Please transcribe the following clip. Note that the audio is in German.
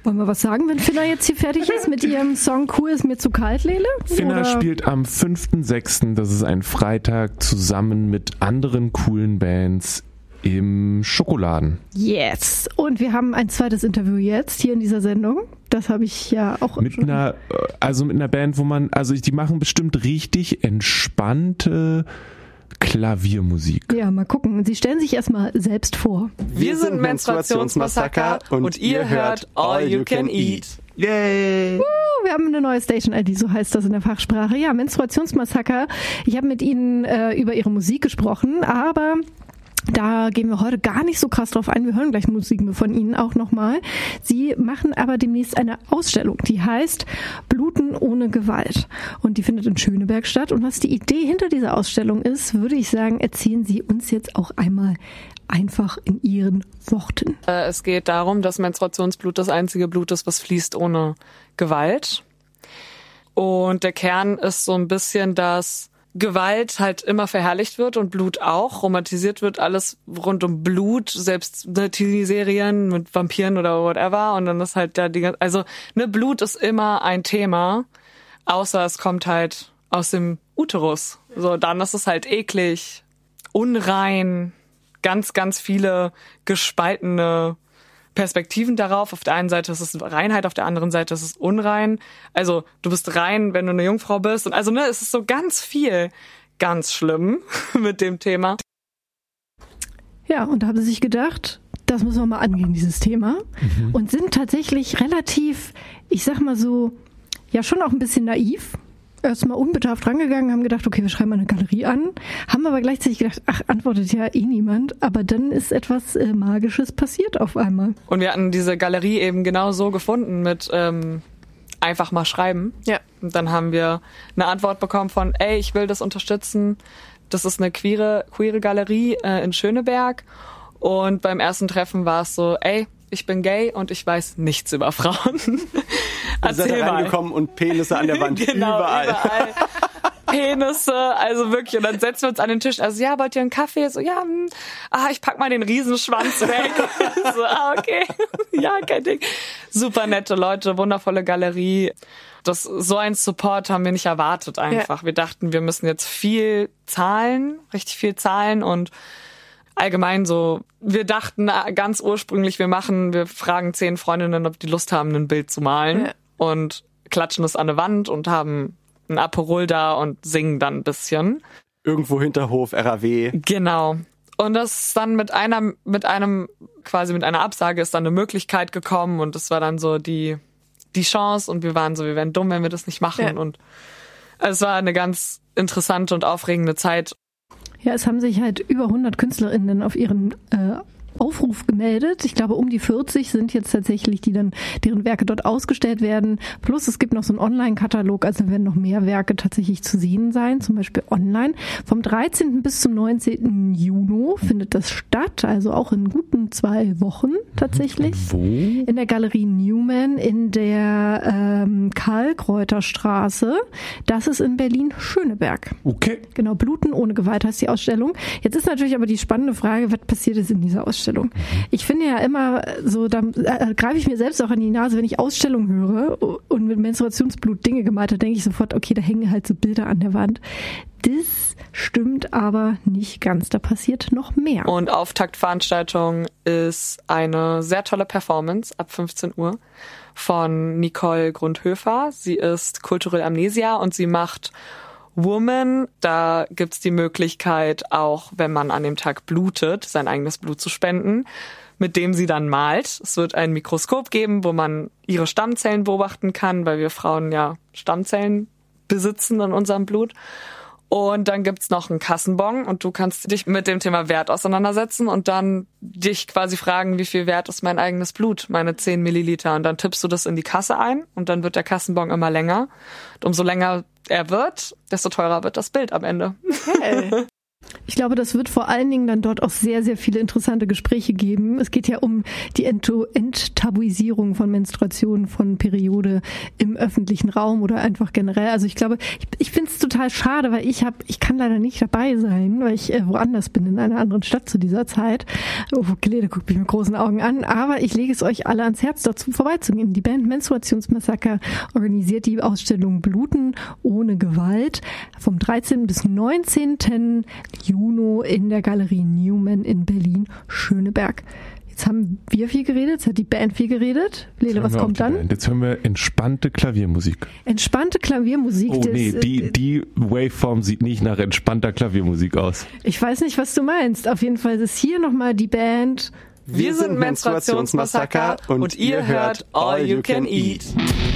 Wollen wir was sagen, wenn Finna jetzt hier fertig ist mit ihrem Song Cool ist mir zu kalt, Lele? Finna spielt am 5.6., das ist ein Freitag, zusammen mit anderen coolen Bands im Schokoladen. Yes. Und wir haben ein zweites Interview jetzt hier in dieser Sendung. Das habe ich ja auch mit einer Band, die machen bestimmt richtig entspannte Klaviermusik. Ja, mal gucken. Sie stellen sich erstmal selbst vor. Wir sind Menstruationsmassaker und ihr hört All You Can Eat. Yay! Wir haben eine neue Station-ID, so heißt das in der Fachsprache. Ja, Menstruationsmassaker. Ich habe mit Ihnen über Ihre Musik gesprochen, aber da gehen wir heute gar nicht so krass drauf ein. Wir hören gleich Musik von Ihnen auch nochmal. Sie machen aber demnächst eine Ausstellung, die heißt Bluten ohne Gewalt. Und die findet in Schöneberg statt. Und was die Idee hinter dieser Ausstellung ist, würde ich sagen, erzählen Sie uns jetzt auch einmal einfach in Ihren Worten. Es geht darum, dass Menstruationsblut das einzige Blut ist, was fließt ohne Gewalt. Und der Kern ist so ein bisschen, dass Gewalt halt immer verherrlicht wird und Blut auch, romantisiert wird, alles rund um Blut, selbst TV-Serien mit Vampiren oder whatever, und dann ist halt Blut ist immer ein Thema, außer es kommt halt aus dem Uterus. So, dann ist es halt eklig, unrein, ganz, ganz viele gespaltene Perspektiven darauf. Auf der einen Seite ist es Reinheit, auf der anderen Seite ist es unrein. Also du bist rein, wenn du eine Jungfrau bist. Und es ist so ganz viel, ganz schlimm mit dem Thema. Ja, und da haben sie sich gedacht, das müssen wir mal angehen, dieses Thema. Und sind tatsächlich relativ, ich sag mal so, ja schon auch ein bisschen naiv. Erstmal unbedarft rangegangen, haben gedacht, okay, wir schreiben mal eine Galerie an, haben aber gleichzeitig gedacht, antwortet ja eh niemand, aber dann ist etwas Magisches passiert auf einmal. Und wir hatten diese Galerie eben genau so gefunden mit einfach mal schreiben. Ja. Und dann haben wir eine Antwort bekommen von, ich will das unterstützen, das ist eine queere Galerie in Schöneberg, und beim ersten Treffen war es so, ich bin gay und ich weiß nichts über Frauen. Ihr seid da reingekommen und Penisse an der Wand, genau, überall. Penisse, also wirklich. Und dann setzen wir uns an den Tisch. Also, ja, wollt ihr einen Kaffee? So, ja, ich pack mal den Riesenschwanz weg. So, okay. Ja, kein Ding. Super nette Leute, wundervolle Galerie. So ein Support haben wir nicht erwartet einfach. Ja. Wir dachten, wir müssen jetzt richtig viel zahlen, und allgemein so, wir dachten ganz ursprünglich, wir fragen 10 Freundinnen, ob die Lust haben, ein Bild zu malen, und klatschen es an eine Wand und haben ein Aperol da und singen dann ein bisschen. Irgendwo Hinterhof, RAW. Genau. Und das ist dann mit einer Absage ist dann eine Möglichkeit gekommen, und das war dann so die Chance, und wir waren so, wir wären dumm, wenn wir das nicht machen. Ja. Und es war eine ganz interessante und aufregende Zeit. Ja, es haben sich halt über 100 KünstlerInnen auf ihren Aufruf gemeldet. Ich glaube, um die 40 sind jetzt tatsächlich, deren Werke dort ausgestellt werden. Plus es gibt noch so einen Online-Katalog, also werden noch mehr Werke tatsächlich zu sehen sein, zum Beispiel online. Vom 13. bis zum 19. Juni findet das statt, also auch in guten 2 Wochen tatsächlich. Wo? In der Galerie Newman in der Karl-Kräuter-Straße. Das ist in Berlin-Schöneberg. Okay. Genau, Bluten ohne Gewalt heißt die Ausstellung. Jetzt ist natürlich aber die spannende Frage, was passiert ist in dieser Ausstellung? Ich finde ja immer so, da greife ich mir selbst auch an die Nase, wenn ich Ausstellungen höre und mit Menstruationsblut Dinge gemalt habe, denke ich sofort, okay, da hängen halt so Bilder an der Wand. Das stimmt aber nicht ganz, da passiert noch mehr. Und Auftaktveranstaltung ist eine sehr tolle Performance ab 15 Uhr von Nicole Grundhöfer. Sie ist Kulturell Amnesia und sie macht Woman, da gibt's die Möglichkeit, auch wenn man an dem Tag blutet, sein eigenes Blut zu spenden, mit dem sie dann malt. Es wird ein Mikroskop geben, wo man ihre Stammzellen beobachten kann, weil wir Frauen ja Stammzellen besitzen in unserem Blut. Und dann gibt's noch einen Kassenbon, und du kannst dich mit dem Thema Wert auseinandersetzen und dann dich quasi fragen, wie viel wert ist mein eigenes Blut, meine 10 Milliliter. Und dann tippst du das in die Kasse ein, und dann wird der Kassenbon immer länger. Und umso länger er wird, desto teurer wird das Bild am Ende. Okay. Ich glaube, das wird vor allen Dingen dann dort auch sehr, sehr viele interessante Gespräche geben. Es geht ja um die Enttabuisierung von Menstruation, von Periode im öffentlichen Raum oder einfach generell. Also ich glaube, ich finde es total schade, weil ich kann leider nicht dabei sein, weil ich woanders bin, in einer anderen Stadt zu dieser Zeit. Oh, Gelede guckt mich mit großen Augen an. Aber ich lege es euch alle ans Herz, dort vorbeizugehen. Die Band Menstruationsmassaker organisiert die Ausstellung Bluten ohne Gewalt vom 13. bis 19. Juni in der Galerie Newman in Berlin-Schöneberg. Jetzt haben wir viel geredet, jetzt hat die Band viel geredet. Lele, was kommt dann? Band. Jetzt hören wir entspannte Klaviermusik. Entspannte Klaviermusik. Oh nee, die Waveform sieht nicht nach entspannter Klaviermusik aus. Ich weiß nicht, was du meinst. Auf jeden Fall ist hier nochmal die Band. Wir sind Menstruationsmassaker und ihr hört All You Can Eat.